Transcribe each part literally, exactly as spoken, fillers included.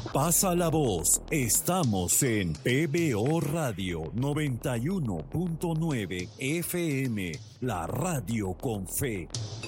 Pasa la voz. Estamos en P B O Radio noventa y uno punto nueve F M, la radio con fe.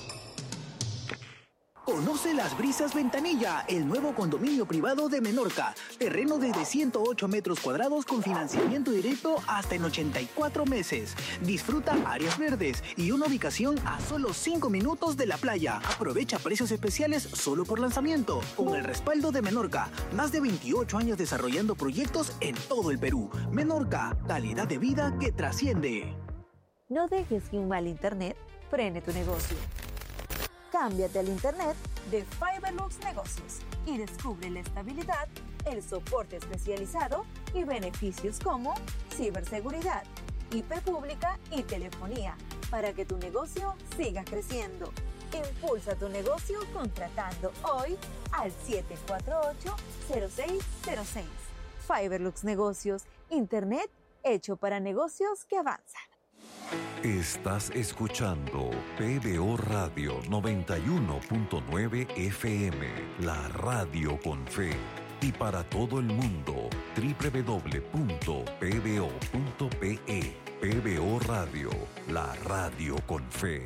Conoce Las Brisas Ventanilla, el nuevo condominio privado de Menorca. Terreno desde ciento ocho metros cuadrados con financiamiento directo hasta en ochenta y cuatro meses. Disfruta áreas verdes y una ubicación a solo cinco minutos de la playa. Aprovecha precios especiales solo por lanzamiento. Con el respaldo de Menorca, más de veintiocho años desarrollando proyectos en todo el Perú. Menorca, calidad de vida que trasciende. No dejes que un mal internet frene tu negocio. Cámbiate al internet de Fiberlux Negocios y descubre la estabilidad, el soporte especializado y beneficios como ciberseguridad, I P pública y telefonía para que tu negocio siga creciendo. Impulsa tu negocio contratando hoy al siete cuatro ocho, cero seis cero seis. Fiberlux Negocios, internet hecho para negocios que avanzan. Estás escuchando P B O Radio noventa y uno punto nueve F M, la radio con fe. Y para todo el mundo, doble u doble u doble u punto p b o punto p e. P B O Radio, la radio con fe.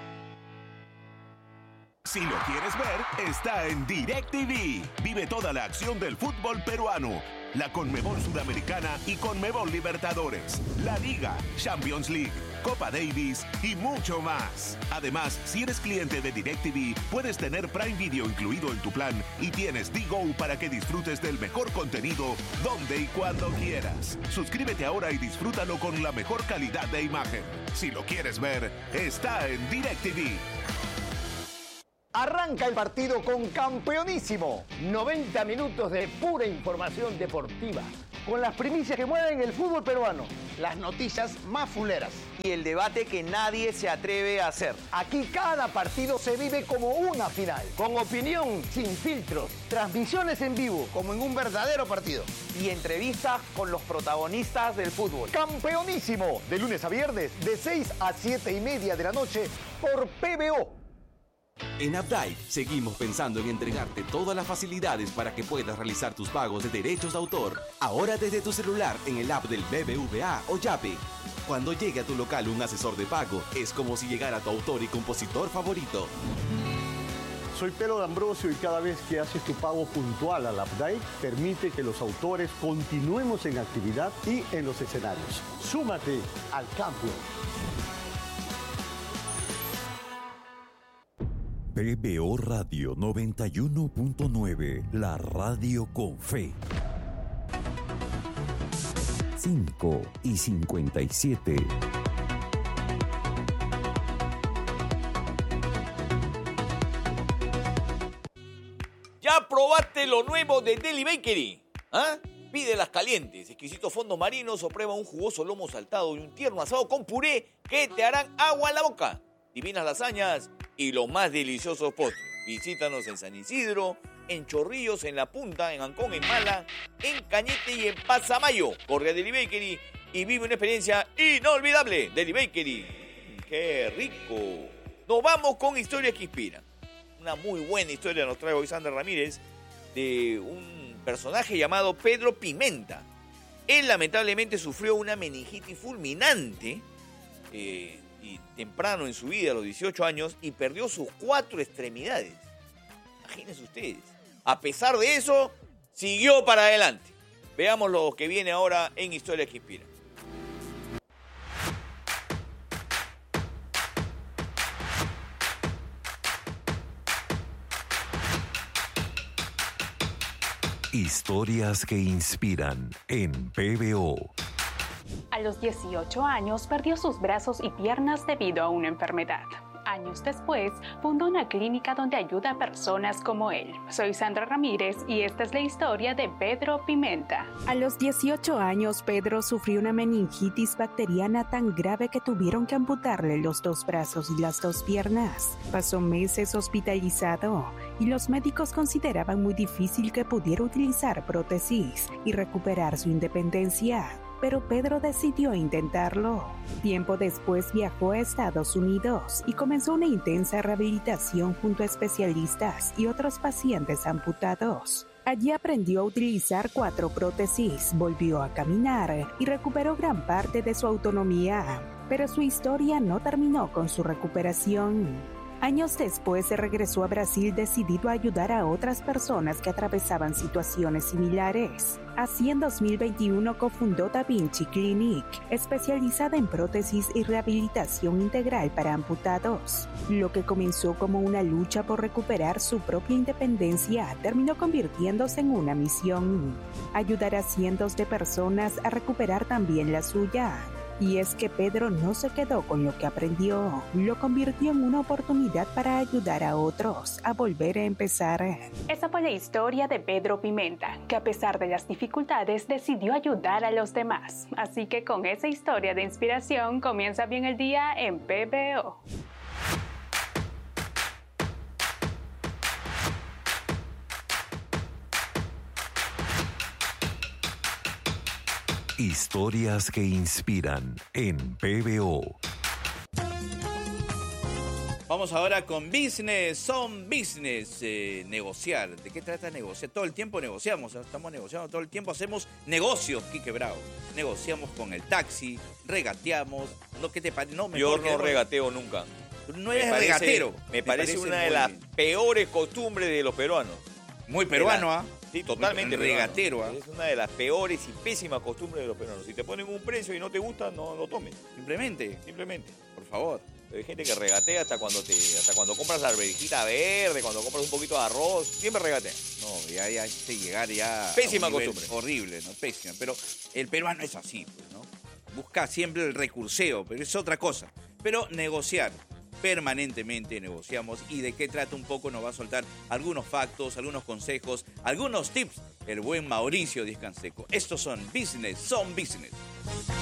Si lo quieres ver, está en DirecTV. Vive toda la acción del fútbol peruano, la Conmebol Sudamericana y Conmebol Libertadores, la Liga, Champions League, Copa Davis y mucho más. Además, si eres cliente de DirecTV, puedes tener Prime Video incluido en tu plan y tienes D-Go para que disfrutes del mejor contenido donde y cuando quieras. Suscríbete ahora y disfrútalo con la mejor calidad de imagen. Si lo quieres ver, está en DirecTV. Arranca el partido con Campeonísimo. noventa minutos de pura información deportiva, con las primicias que mueven el fútbol peruano, las noticias más fuleras y el debate que nadie se atreve a hacer. Aquí cada partido se vive como una final, con opinión sin filtros, transmisiones en vivo como en un verdadero partido y entrevistas con los protagonistas del fútbol. Campeonísimo, de lunes a viernes, de seis a siete y media de la noche por P B O. En Updike seguimos pensando en entregarte todas las facilidades para que puedas realizar tus pagos de derechos de autor. Ahora desde tu celular en el app del B B V A o Yape. Cuando llegue a tu local un asesor de pago, es como si llegara tu autor y compositor favorito. Soy Pedro D'Ambrosio y cada vez que haces tu pago puntual al Updike, permite que los autores continuemos en actividad y en los escenarios. Súmate al cambio. P B O Radio noventa y uno punto nueve, la radio con fe. cinco y cincuenta y siete. ¿Ya probaste lo nuevo de Deli Bakery? ¿Ah? Pídelas calientes, exquisitos fondos marinos o prueba un jugoso lomo saltado y un tierno asado con puré que te harán agua en la boca. Divinas lasañas y los más deliciosos postres. Visítanos en San Isidro, en Chorrillos, en La Punta, en Ancón, en Mala, en Cañete y en Pasamayo. Corre a Deli Bakery y vive una experiencia inolvidable. Deli Bakery. ¡Qué rico! Nos vamos con historias que inspiran. Una muy buena historia nos trae hoy Sandra Ramírez de un personaje llamado Pedro Pimenta. Él lamentablemente sufrió una meningitis fulminante eh, y temprano en su vida, a los dieciocho años, y perdió sus cuatro extremidades. Imagínense ustedes. A pesar de eso, siguió para adelante. Veamos lo que viene ahora en Historias que Inspiran. Historias que inspiran en P B O. A los dieciocho años perdió sus brazos y piernas debido a una enfermedad. Años después, fundó una clínica donde ayuda a personas como él. Soy Sandra Ramírez y esta es la historia de Pedro Pimenta. A los dieciocho años, Pedro sufrió una meningitis bacteriana tan grave que tuvieron que amputarle los dos brazos y las dos piernas. Pasó meses hospitalizado y los médicos consideraban muy difícil que pudiera utilizar prótesis y recuperar su independencia. Pero Pedro decidió intentarlo. Tiempo después viajó a Estados Unidos y comenzó una intensa rehabilitación junto a especialistas y otros pacientes amputados. Allí aprendió a utilizar cuatro prótesis, volvió a caminar y recuperó gran parte de su autonomía. Pero su historia no terminó con su recuperación. Años después se regresó a Brasil decidido a ayudar a otras personas que atravesaban situaciones similares. Así en dos mil veintiuno cofundó Da Vinci Clinic, especializada en prótesis y rehabilitación integral para amputados. Lo que comenzó como una lucha por recuperar su propia independencia terminó convirtiéndose en una misión: ayudar a cientos de personas a recuperar también la suya. Y es que Pedro no se quedó con lo que aprendió, lo convirtió en una oportunidad para ayudar a otros a volver a empezar. Esa fue la historia de Pedro Pimenta, que a pesar de las dificultades decidió ayudar a los demás. Así que con esa historia de inspiración comienza bien el día en P B O. Historias que inspiran en P B O. Vamos ahora con Business, Son Business, eh, negociar. ¿De qué trata negociar? Todo el tiempo negociamos, estamos negociando todo el tiempo, hacemos negocios, Quique Bravo. Negociamos con el taxi, regateamos, lo que te parece. No, Yo no regateo nunca. No eres regatero. Me parece, me parece una de las peores costumbres de los peruanos. Muy peruano, ¿ah? ¿eh? Sí, totalmente regatero. ¿eh? Es una de las peores y pésimas costumbres de los peruanos. Si te ponen un precio y no te gusta, no lo tomes. Simplemente, simplemente. Por favor. Hay gente que regatea hasta cuando te, hasta cuando compras la arvejita verde, cuando compras un poquito de arroz, siempre regatea. No, ya, ya hay que llegar ya. Pésima costumbre. Horrible, ¿no? Pésima. Pero el peruano es así, pues, ¿no? Busca siempre el recurseo, pero es otra cosa. Pero negociar. Permanentemente negociamos. ¿Y de qué trata un poco? Nos va a soltar algunos factos, algunos consejos, algunos tips el buen Mauricio Díaz Canseco. Estos son Business, Son Business.